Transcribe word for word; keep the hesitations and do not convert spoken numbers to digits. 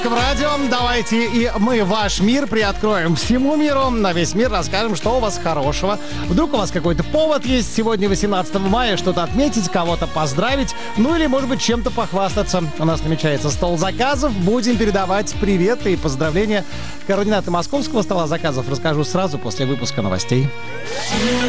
В радио давайте и мы ваш мир приоткроем всему миру, на весь мир расскажем, что у вас хорошего. Вдруг у вас какой-то повод есть сегодня, восемнадцатого мая, что-то отметить, кого-то поздравить, ну или, может быть, чем-то похвастаться. У нас намечается стол заказов, будем передавать приветы и поздравления. Координаты московского стола заказов расскажу сразу после выпуска новостей.